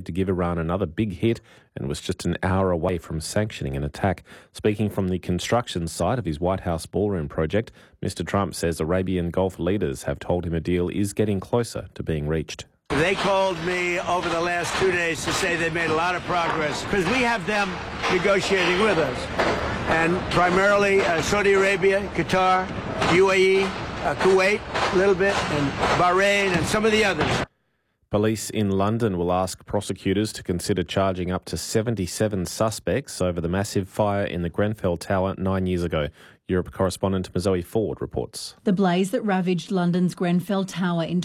to give Iran another big hit and was just an hour away from sanctioning an attack. Speaking from the construction site of his White House ballroom project, Mr. Trump says Arabian Gulf leaders have told him a deal is getting closer to being reached. They called me over the last 2 days to say they made a lot of progress because we have them negotiating with us. And primarily Saudi Arabia, Qatar, UAE, Kuwait a little bit, and Bahrain and some of the others. Police in London will ask prosecutors to consider charging up to 77 suspects over the massive fire in the Grenfell Tower 9 years ago. Europe correspondent Zoe Ford reports. The blaze that ravaged London's Grenfell Tower in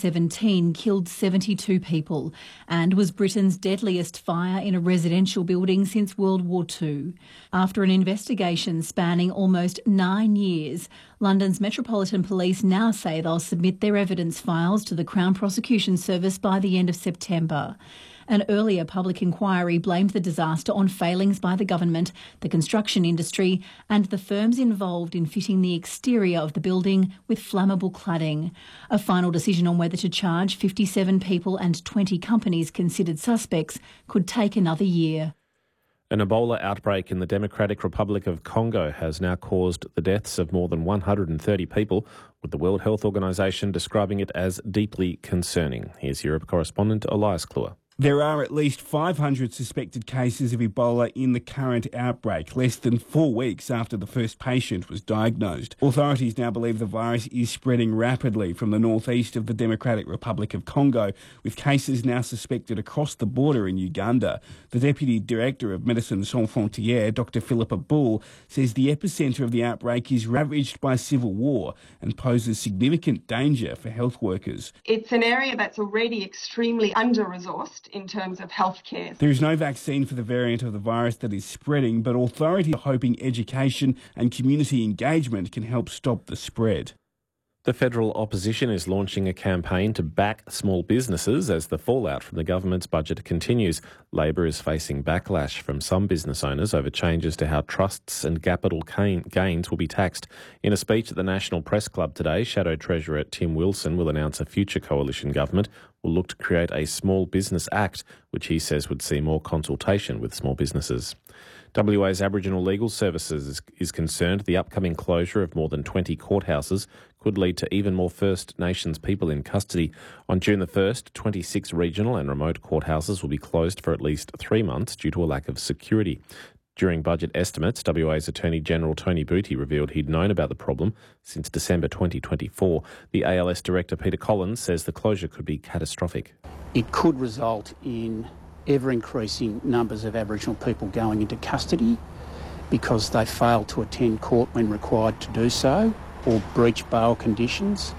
2017 killed 72 people and was Britain's deadliest fire in a residential building since World War II. After an investigation spanning almost 9 years, London's Metropolitan Police now say they'll submit their evidence files to the Crown Prosecution Service by the end of September. An earlier public inquiry blamed the disaster on failings by the government, the construction industry and the firms involved in fitting the exterior of the building with flammable cladding. A final decision on whether to charge 57 people and 20 companies considered suspects could take another year. An Ebola outbreak in the Democratic Republic of Congo has now caused the deaths of more than 130 people, with the World Health Organization describing it as deeply concerning. Here's Europe correspondent Elias Kluwer. There are at least 500 suspected cases of Ebola in the current outbreak, less than 4 weeks after the first patient was diagnosed. Authorities now believe the virus is spreading rapidly from the northeast of the Democratic Republic of Congo, with cases now suspected across the border in Uganda. The Deputy Director of Médecins Sans Frontières, Dr. Philippa Bull, says the epicentre of the outbreak is ravaged by civil war and poses significant danger for health workers. It's an area that's already extremely under-resourced in terms of healthcare. There is no vaccine for the variant of the virus that is spreading, but authorities are hoping education and community engagement can help stop the spread. The federal opposition is launching a campaign to back small businesses as the fallout from the government's budget continues. Labor is facing backlash from some business owners over changes to how trusts and capital gains will be taxed. In a speech at the National Press Club today, Shadow Treasurer Tim Wilson will announce a future coalition government will look to create a Small Business Act, which he says would see more consultation with small businesses. WA's Aboriginal Legal Services is concerned the upcoming closure of more than 20 courthouses could lead to even more First Nations people in custody. On June the 1st, 26 regional and remote courthouses will be closed for at least 3 months due to a lack of security. During budget estimates, WA's Attorney General Tony Booty revealed he'd known about the problem since December 2024. The ALS Director Peter Collins says the closure could be catastrophic. It could result in ever-increasing numbers of Aboriginal people going into custody because they fail to attend court when required to do so or breach bail conditions.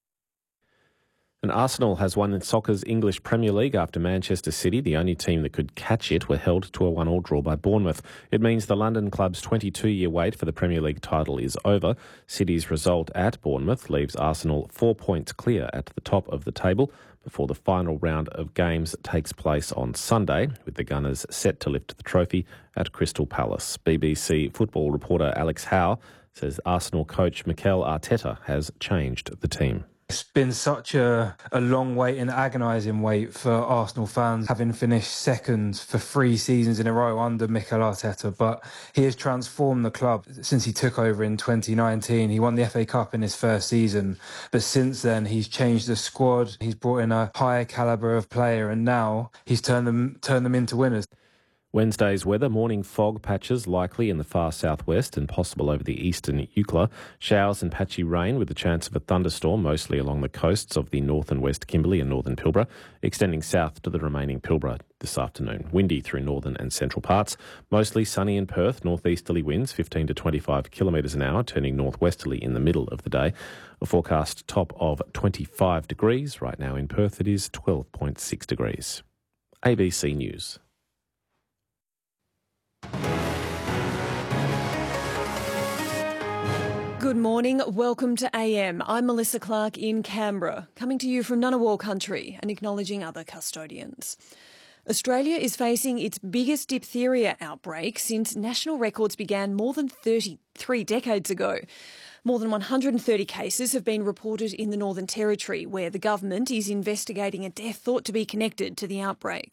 And Arsenal has won in soccer's English Premier League after Manchester City, the only team that could catch it, were held to a 1-1 draw by Bournemouth. It means the London club's 22-year wait for the Premier League title is over. City's result at Bournemouth leaves Arsenal 4 points clear at the top of the table before the final round of games takes place on Sunday, with the Gunners set to lift the trophy at Crystal Palace. BBC football reporter Alex Howe says Arsenal coach Mikel Arteta has changed the team. It's been such a long wait, an agonising wait for Arsenal fans, having finished second for 3 seasons in a row under Mikel Arteta. But he has transformed the club since he took over in 2019. He won the FA Cup in his first season, but since then he's changed the squad. He's brought in a higher calibre of player, and now he's turned them into winners. Wednesday's weather: morning fog patches likely in the far southwest and possible over the eastern Eucla. Showers and patchy rain with the chance of a thunderstorm mostly along the coasts of the north and west Kimberley and northern Pilbara, extending south to the remaining Pilbara this afternoon. Windy through northern and central parts. Mostly sunny in Perth, northeasterly winds 15 to 25 kilometres an hour, turning northwesterly in the middle of the day. A forecast top of 25 degrees. Right now in Perth it is 12.6 degrees. ABC News. Good morning, welcome to AM. I'm Melissa Clark in Canberra, coming to you from Ngunnawal country and acknowledging other custodians. Australia is facing its biggest diphtheria outbreak since national records began more than 33 decades ago. More than 130 cases have been reported in the Northern Territory, where the government is investigating a death thought to be connected to the outbreak.